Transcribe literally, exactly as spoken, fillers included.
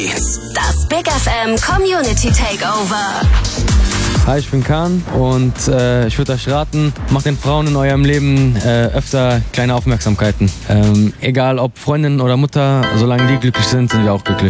Das Big F M Community Takeover. Hi, ich bin Kahn und äh, ich würde euch raten, macht den Frauen in eurem Leben äh, öfter kleine Aufmerksamkeiten. Ähm, egal ob Freundin oder Mutter, solange die glücklich sind, sind wir auch glücklich.